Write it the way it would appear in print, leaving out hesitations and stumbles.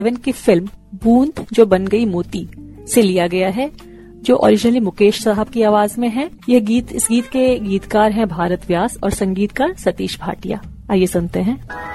1997 की फिल्म बूंद जो बन गई मोती से लिया गया है, जो ओरिजिनली मुकेश साहब की आवाज में है। इस गीत के गीतकार हैं भारत व्यास और संगीतकार सतीश भाटिया। आइए सुनते हैं।